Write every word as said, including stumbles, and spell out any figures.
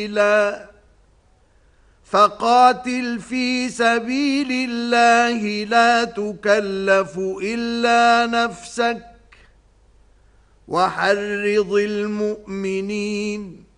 فقاتل في سبيل الله لا تكلف إلا نفسك وحرض المؤمنين